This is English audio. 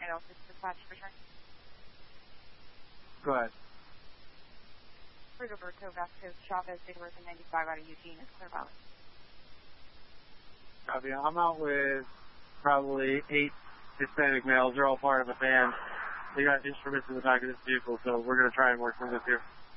Office Dispatch return. Go ahead. Rigoberto Vasquez Chavez, date of birth 95 out of Eugene, is Clear Valley. Copy. I'm out with probably 8 Hispanic males. They're all part of a band. They got instruments in the back of this vehicle, so we're going to try and work from this here.